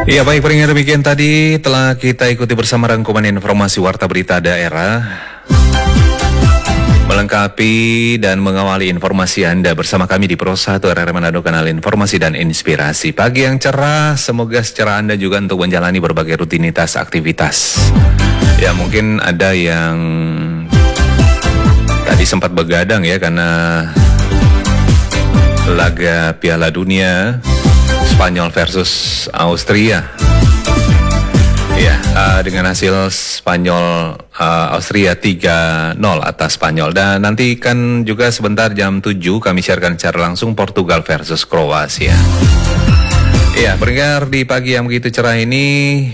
Iya baik, pendengar demikian tadi telah kita ikuti bersama rangkuman informasi Warta Berita Daerah. Melengkapi dan mengawali informasi Anda bersama kami di Pro 1 RRI Manado, kanal informasi dan inspirasi. Pagi yang cerah, semoga secara Anda juga untuk menjalani berbagai rutinitas aktivitas. Ya mungkin ada yang tadi sempat begadang ya karena laga Piala Dunia Spanyol versus Austria. Ya, dengan hasil Spanyol Austria 3-0 atas Spanyol. Dan nanti kan juga sebentar jam 7 kami siarkan secara langsung Portugal versus Kroasia. Ya, pendengar di pagi yang begitu cerah ini,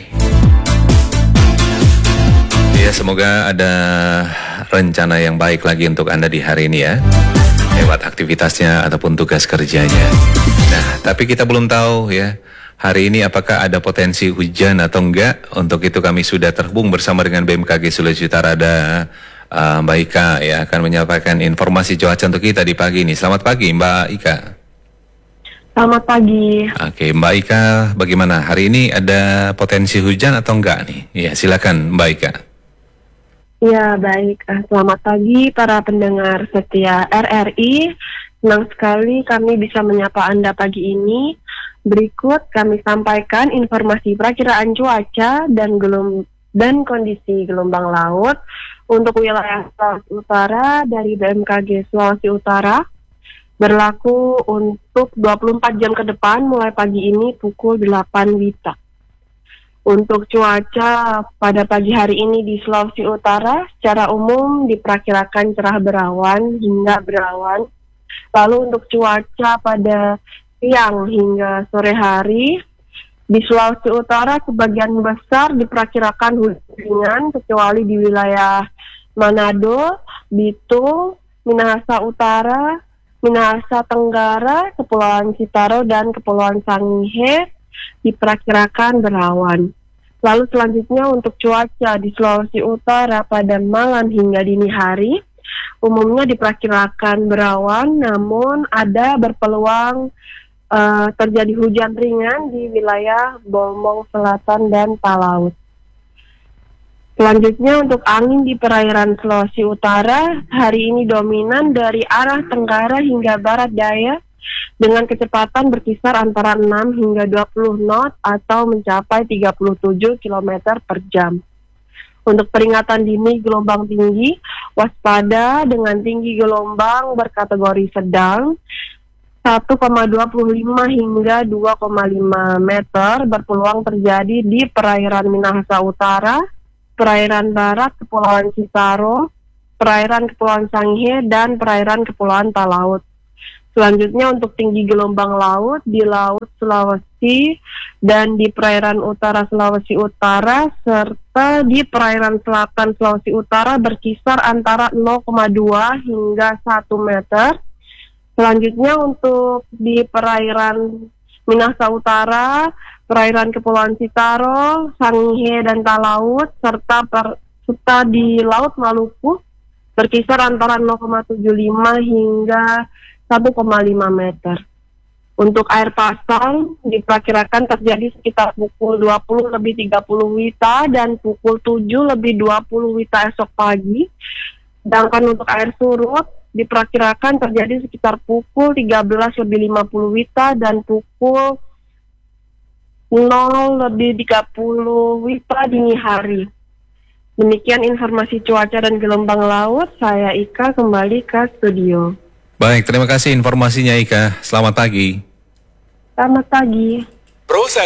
ya semoga ada rencana yang baik lagi untuk Anda di hari ini ya, lewat aktivitasnya ataupun tugas kerjanya. Nah, tapi kita belum tahu ya, hari ini apakah ada potensi hujan atau enggak. Untuk itu kami sudah terhubung bersama dengan BMKG Sulawesi Utara. Ada Mbak Ika ya, akan menyampaikan informasi cuaca untuk kita di pagi ini. Selamat pagi Mbak Ika. Selamat pagi. Oke, Mbak Ika, bagaimana? Hari ini ada potensi hujan atau enggak nih? Ya, silakan Mbak Ika. Ya, baik. Selamat pagi para pendengar setia RRI. Senang sekali kami bisa menyapa Anda pagi ini. Berikut kami sampaikan informasi perakiraan cuaca dan kondisi gelombang laut untuk wilayah Sulawesi Utara dari BMKG Sulawesi Utara. Berlaku untuk 24 jam ke depan mulai pagi ini pukul 8 WITA. Untuk cuaca pada pagi hari ini di Sulawesi Utara secara umum diperkirakan cerah berawan hingga berawan. Lalu untuk cuaca pada siang hingga sore hari di Sulawesi Utara sebagian besar diperkirakan hujan ringan kecuali di wilayah Manado, Bitung, Minahasa Utara, Minahasa Tenggara, Kepulauan Sitaro dan Kepulauan Sangihe diperkirakan berawan. Lalu selanjutnya untuk cuaca di Sulawesi Utara pada malam hingga dini hari umumnya diperkirakan berawan, namun ada berpeluang terjadi hujan ringan di wilayah Bombong Selatan dan Talaut. Selanjutnya untuk angin di perairan Sulawesi Utara hari ini dominan dari arah tenggara hingga barat daya dengan kecepatan berkisar antara 6 hingga 20 knot atau mencapai 37 km per jam. Untuk peringatan dini gelombang tinggi, waspada dengan tinggi gelombang berkategori sedang 1,25 hingga 2,5 meter berpeluang terjadi di perairan Minahasa Utara, perairan barat Kepulauan Sitaro, perairan Kepulauan Sangihe, dan perairan Kepulauan Talaut. Selanjutnya untuk tinggi gelombang laut di Laut Sulawesi dan di perairan utara Sulawesi Utara serta di perairan selatan Sulawesi Utara berkisar antara 0,2 hingga 1 meter. Selanjutnya untuk di perairan Minahasa Utara, perairan Kepulauan Sitaro, Sangihe dan Talaut serta di Laut Maluku berkisar antara 0,75 hingga 1,5 meter. Untuk air pasang diperkirakan terjadi sekitar pukul 20 lebih 30 WITA dan pukul 7 lebih 20 WITA esok pagi. Sedangkan untuk air surut diperkirakan terjadi sekitar pukul 13 lebih 50 WITA dan pukul 0 lebih 30 WITA dini hari. Demikian informasi cuaca dan gelombang laut. Saya Ika kembali ke studio. Baik, terima kasih informasinya Ika. Selamat pagi. Selamat pagi. Pro 1